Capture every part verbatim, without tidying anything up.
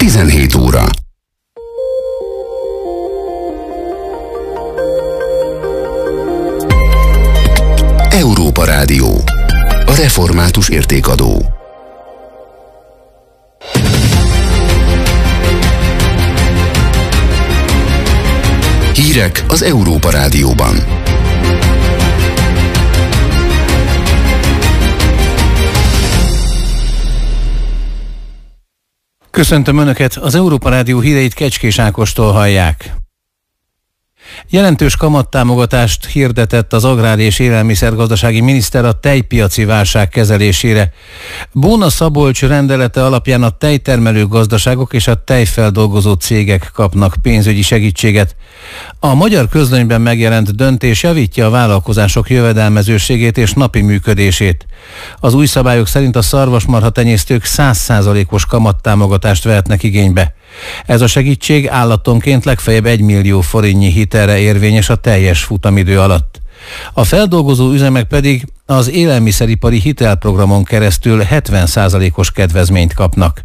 tizenhét óra. Európa Rádió. A református értékadó. Hírek az Európa Rádióban. Köszöntöm Önöket, az Európa Rádió híreit Kecskés Ákostól hallják. Jelentős kamattámogatást hirdetett az Agrár- és Élelmiszergazdasági Miniszter a tejpiaci válság kezelésére. Bóna Szabolcs rendelete alapján a tejtermelő gazdaságok és a tejfeldolgozó cégek kapnak pénzügyi segítséget. A Magyar Közlönyben megjelent döntés javítja a vállalkozások jövedelmezőségét és napi működését. Az új szabályok szerint a szarvasmarha tenyésztők száz százalékos kamattámogatást vehetnek igénybe. Ez a segítség állatonként legfeljebb egy millió forintnyi hitelre érvényes a teljes futamidő alatt. A feldolgozó üzemek pedig az élelmiszeripari hitelprogramon keresztül hetven százalékos kedvezményt kapnak.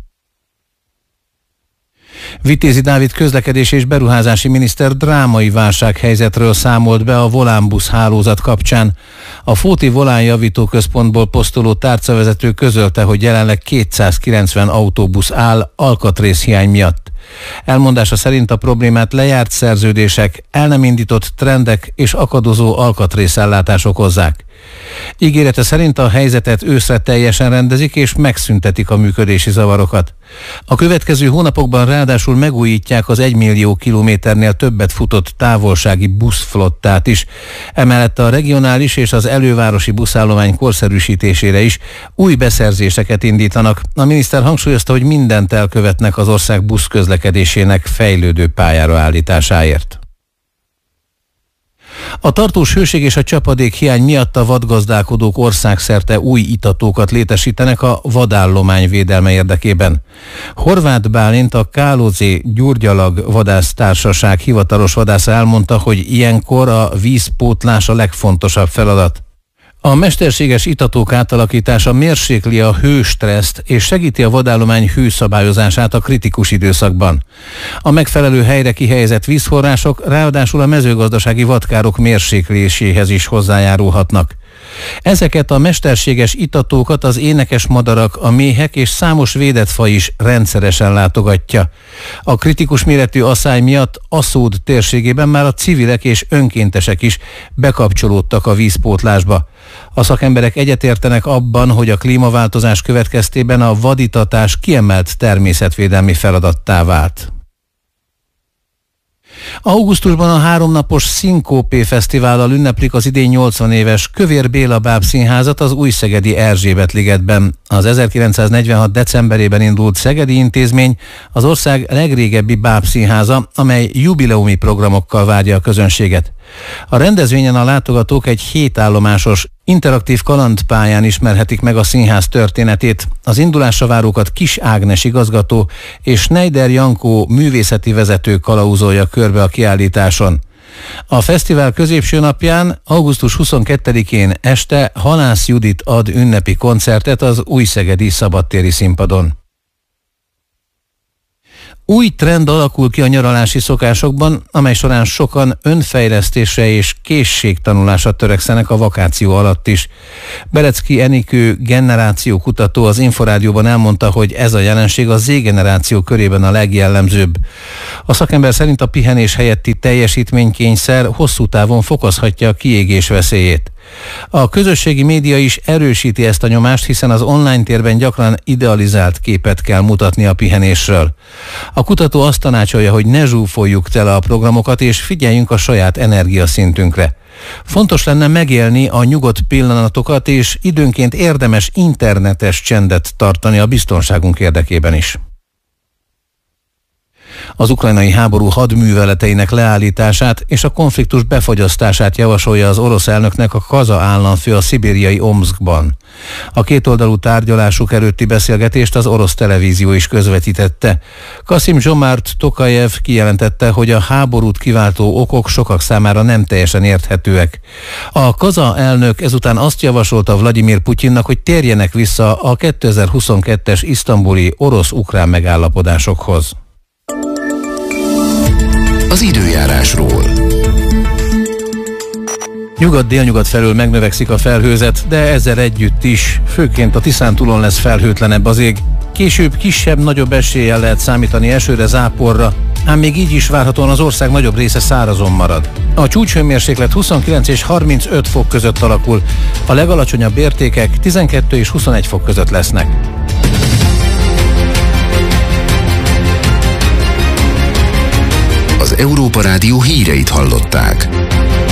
Vitézi Dávid közlekedés és beruházási miniszter drámai válsághelyzetről számolt be a volánbusz hálózat kapcsán. A Fóti Volánjavító Központból posztoló tárcavezető közölte, hogy jelenleg kétszázkilencven autóbusz áll alkatrészhiány miatt. Elmondása szerint a problémát lejárt szerződések, el nem indított trendek és akadozó alkatrészellátás okozzák. Ígérete szerint a helyzetet őszre teljesen rendezik és megszüntetik a működési zavarokat. A következő hónapokban ráadásul megújítják az egymillió kilométernél többet futott távolsági buszflottát is. Emellett a regionális és az elővárosi buszállomány korszerűsítésére is új beszerzéseket indítanak. A miniszter hangsúlyozta, hogy mindent elkövetnek az ország buszközlekedésének fejlődő pályára állításáért. A tartós hőség és a csapadék hiány miatt a vadgazdálkodók országszerte új itatókat létesítenek a vadállomány védelme érdekében. Horváth Bálint, a ká el o zé Gyurgyalag Vadásztársaság hivatalos vadásza elmondta, hogy ilyenkor a vízpótlás a legfontosabb feladat. A mesterséges itatók átalakítása mérsékli a hőstresszt és segíti a vadállomány hőszabályozását a kritikus időszakban. A megfelelő helyre kihelyezett vízforrások ráadásul a mezőgazdasági vadkárok mérsékléséhez is hozzájárulhatnak. Ezeket a mesterséges itatókat az énekes madarak, a méhek és számos védett faj is rendszeresen látogatja. A kritikus méretű aszály miatt Aszód térségében már a civilek és önkéntesek is bekapcsolódtak a vízpótlásba. A szakemberek egyetértenek abban, hogy a klímaváltozás következtében a vaditatás kiemelt természetvédelmi feladattá vált. Augusztusban a háromnapos Szinkópé Fesztivállal ünneplik az idén nyolcvan éves Kövér Béla bábszínházat az újszegedi Erzsébet-ligetben. Az ezerkilencszáznegyvenhat decemberében indult szegedi intézmény az ország legrégebbi bábszínháza, amely jubileumi programokkal várja a közönséget. A rendezvényen a látogatók egy hétállomásos interaktív kalandpályán ismerhetik meg a színház történetét. Az indulásra várókat Kis Ágnes igazgató és Schneider Jankó művészeti vezető kalauzolja körbe a kiállításon. A fesztivál középső napján, augusztus huszonkettedikén este Halász Judit ad ünnepi koncertet az újszegedi szabadtéri színpadon. Új trend alakul ki a nyaralási szokásokban, amely során sokan önfejlesztésre és készségtanulásra törekszenek a vakáció alatt is. Berecki Enikő generációkutató az Inforádióban elmondta, hogy ez a jelenség a Z-generáció körében a legjellemzőbb. A szakember szerint a pihenés helyetti teljesítménykényszer hosszú távon fokozhatja a kiégés veszélyét. A közösségi média is erősíti ezt a nyomást, hiszen az online térben gyakran idealizált képet kell mutatni a pihenésről. A kutató azt tanácsolja, hogy ne zsúfoljuk tele a programokat, és figyeljünk a saját energiaszintünkre. Fontos lenne megélni a nyugodt pillanatokat, és időnként érdemes internetes csendet tartani a biztonságunk érdekében is. Az ukrajnai háború hadműveleteinek leállítását és a konfliktus befagyasztását javasolja az orosz elnöknek a Kaza államfő a szibériai Omszkban. A kétoldalú tárgyalásuk előtti beszélgetést az orosz televízió is közvetítette. Kasim-Zsomart Tokajev kijelentette, hogy a háborút kiváltó okok sokak számára nem teljesen érthetőek. A Kaza elnök ezután azt javasolta Vladimir Putyinnak, hogy térjenek vissza a kétezer-huszonkettes isztambuli orosz-ukrán megállapodásokhoz. Az időjárásról. Nyugat-délnyugat felől megnövekszik a felhőzet, de ezzel együtt is, főként a Tiszántúlon lesz felhőtlenebb az ég. Később kisebb-nagyobb eséllyel lehet számítani esőre, záporra, ám még így is várhatóan az ország nagyobb része szárazon marad. A csúcshőmérséklet huszonkilenc és harmincöt fok között alakul, a legalacsonyabb értékek tizenkettő és huszonegy fok között lesznek. Az Európa Rádió híreit hallották.